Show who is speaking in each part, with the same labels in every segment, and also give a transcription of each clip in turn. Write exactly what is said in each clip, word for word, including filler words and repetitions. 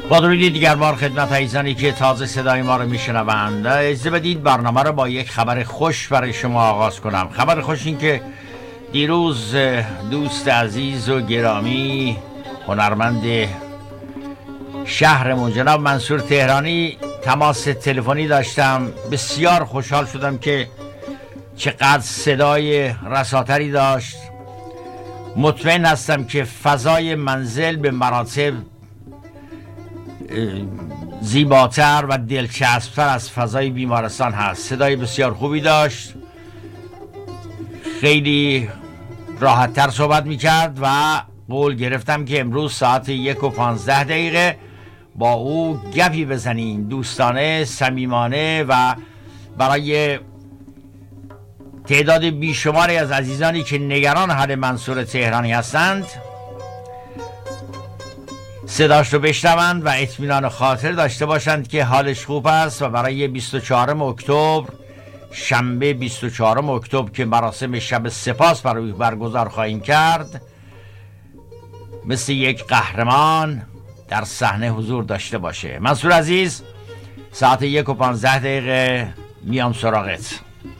Speaker 1: با درودی دیگر بار خدمت عزیزانی که تازه صدای ما رو میشنوند، اجازه بدید برنامه رو با یک خبر خوش برای شما آغاز کنم. خبر خوش این که دیروز دوست عزیز و گرامی هنرمند شهرمون جناب منصور تهرانی تماس تلفنی داشتم. بسیار خوشحال شدم که چقدر صدای رساتری داشت. مطمئن هستم که فضای منزل به مراتب زیباتر و دلچسبتر از فضای بیمارستان هست. صدای بسیار خوبی داشت، خیلی راحتتر صحبت میکرد و قول گرفتم که امروز ساعت یک و پانزده دقیقه با او گپی بزنیم، دوستانه، صمیمانه، و برای تعداد بیشماری از عزیزانی که نگران حال منصور تهرانی هستند صداش رو بشنوند و اطمینان خاطر داشته باشند که حالش خوب است و برای بیست و چهارم اکتبر، شنبه بیست و چهارم اکتبر که مراسم شب سپاس برای برگزار خواهیم کرد، مثل یک قهرمان در صحنه حضور داشته باشه. منصور عزیز، ساعت یک و پانزده دقیقه میام سراغت.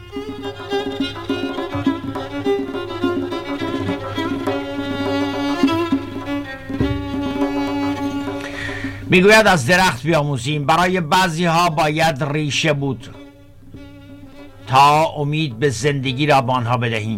Speaker 1: میگوید از درخت بیاموزیم. برای بعضی ها باید ریشه بود تا امید به زندگی را به آنها بدهیم.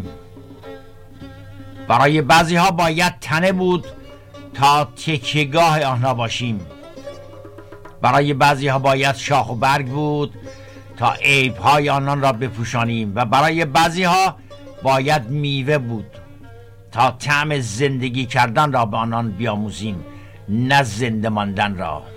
Speaker 1: برای بعضی ها باید تنه بود تا تکیه‌گاه آنها باشیم. برای بعضی ها باید شاخ و برگ بود تا عیب‌های آنان را بپوشانیم و برای بعضی ها باید میوه بود تا طعم زندگی کردن را به آنان بیاموزیم، نه زنده ماندن را.